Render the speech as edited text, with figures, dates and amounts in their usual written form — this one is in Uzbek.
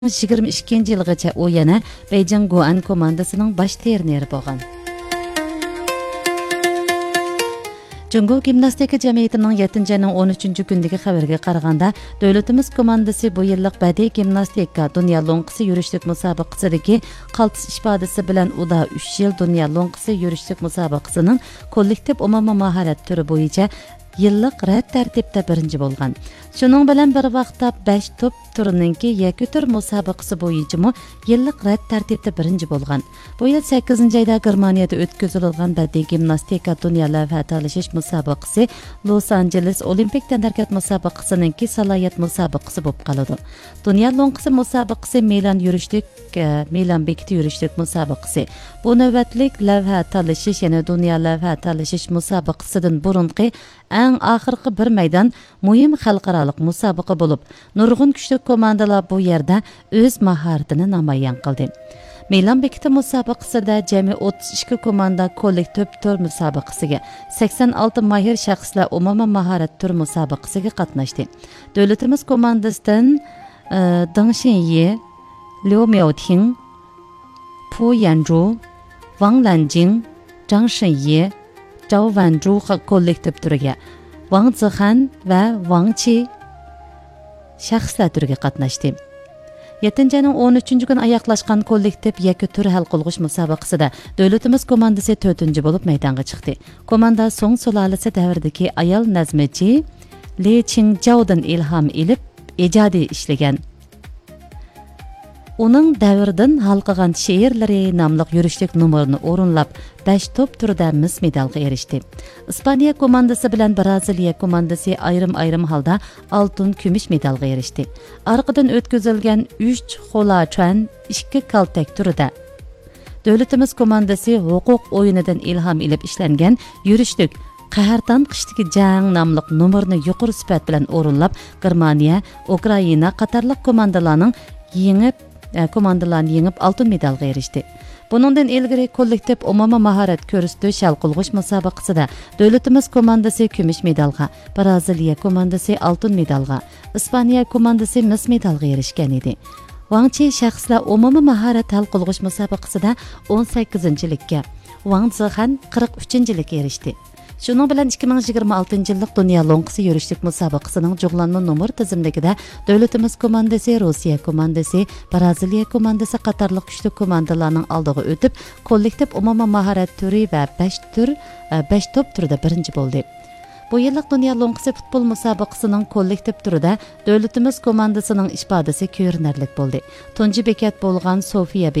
2022 yılgacha u yana Beijing Guan komandasining bosh treneri bo'lgan. Jungo gimnastika jamiyatining 7-ayning 13 kundagi xabarga qaraganda, davlatimiz komandasi bu yillik badiiy gimnastika dunyo lo'nqisi yurishlik musobaqasidagi qaltis ifodasi bilan uda 3 yil dunyo lo'nqisi yurishlik musobaqasining kollektiv umumiy mahorat turi bo'yicha yillik rad tartibda birinchi bo'lgan. Shuning bilan bir vaqtda 5 top turininki yakka tur musobaqasi bo'yicha yillik rad tartibda birinchi bo'lgan. Bu yil 8-ayda Germaniyada o'tkazilgan badiiy gimnastika dunyo lavha talashish musobaqasi Los Angeles Olimpik tanarkat musobaqasininki salohiyat musobaqasi bo'lib qoladi. Dunyo lo'nqisi musobaqasi Milan bekiti yurishlik musobaqasi. Bu navbatlik lavha talashish yana dunyo lavha talashish musobaqasidan burunqi eng oxirgi bir maydon muhim xalqaro musobaqa bo'lib, nurg'un kuchli komandalar bu yerda o'z mahoratini namoyon qildi. Milan bekiti musobaqasida jami 32 komanda kollektiv tur musobaqasiga, 86 mahir shaxslar umumiy mahorat tur musobaqasiga qatnashdi. Davlatimiz komandasidan Deng Xinyi, Liu Miaoting, Pu Yanzhu, Wang Lanjing, Zhang Shenyi, Zhao Wanzhu kollektiv turiga, Wang Zixan va Wang Qi shaxslar turiga qatnashdi. 7-ayning 13 kun oyoqlashgan kollektiv yakka tur hal qilg'ish musobaqasida davlatimiz komandasi 4-chi bo'lib maydonga chiqdi. Komanda Song sulolasi davridagi ayol nazmichi Li Qingjiaodan ilhom olib ijodiy ishlagan. Uning davrdan halqagan she'rlari nomli yurishlik numerini o'rinlab 5 top turida mis medalga erishdi. Ispaniya komandasi bilan Braziliya komandasi ayrim holda oltin, kumush medalga erishdi. Orqadan o'tkazilgan 3 xolachon 2 kaltak turida davlatimiz komandasi huquq o'yinidan ilhom olib ishlangan yurishlik Qahardan qishdagi jang nomli numerni yuqori sifat bilan o'rinlab Germaniya, Ukraina qatorliq komandalarni yengib oltin medalga erishdi. Buningdan ilgari kollektiv umumiy mahorat ko'rsatish hal qilg'ish musobaqasida davlatimiz komandasi kumush medalga, Braziliya komandasi oltin medalga, Ispaniya komandasi mis medalga erishgan edi. Wang Qi shaxslar umumiy mahorat hal qilg'ish musobaqasida 18-likka, Wang Zixan 43-likka erishdi. Shuning bilan 2026-yillik dunyo lo'nqisi yurishlik musobaqasining jug'lanma nomer tizimligida davlatimiz komandasi, Rossiya komandasi, Braziliya komandasi qatorliq kuchli komandalarning oldiga o'tib, kollektiv umumiy mahorat turi va 5 top turida birinchi bo'ldi. Bu yillik dunyo lo'nqisi futbol musobaqasining kollektiv turida davlatimiz komandasining ifodasi ko'rinarli bo'ldi. Tunji bekat bo'lgan Sofiya